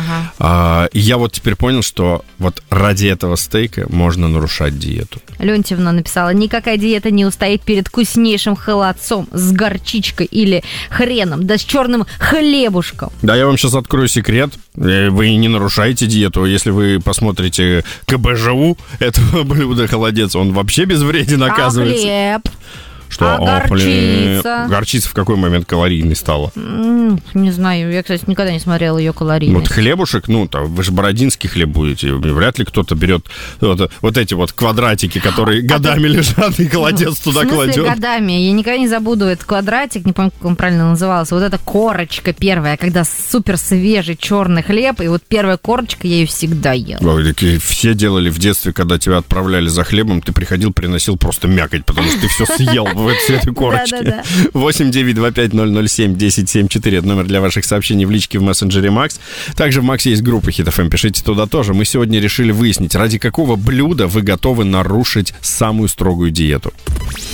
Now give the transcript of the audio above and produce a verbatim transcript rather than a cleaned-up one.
Ага. А, и я вот теперь понял, что вот ради этого стейка можно нарушать диету. Леонтьевна написала: никакая диета не устоит перед вкуснейшим холодцом с горчичкой или хреном, да с черным хлебушком. Да, я вам сейчас открою секрет. Вы не нарушаете диету. Если вы посмотрите КБЖУ этого блюда холодец, он вообще безвреден, оказывается. А хлеб? Что? А О, горчица? Горчица в какой момент калорийной стала? М, Не знаю, я, кстати, никогда не смотрела ее калорийность. Вот хлебушек, ну, там, вы же бородинский хлеб будете. Вряд ли кто-то берет вот, вот эти вот квадратики, которые годами лежат, и холодец туда В смысле кладет. годами? Я никогда не забуду этот квадратик, не помню, как он правильно назывался. Вот эта корочка первая, когда супер свежий черный хлеб, и вот первая корочка, я ее всегда ела. Ой, такие все делали в детстве, когда тебя отправляли за хлебом, ты приходил, приносил просто мякоть, потому что ты все съел в этой корочке. Да-да-да. восемь девять два пять ноль ноль семь десять семь четыре. Это номер для ваших сообщений в личке в мессенджере Макс. Также в Макс есть группа Хит эф эм. Пишите туда тоже. Мы сегодня решили выяснить, ради какого блюда вы готовы нарушить самую строгую диету.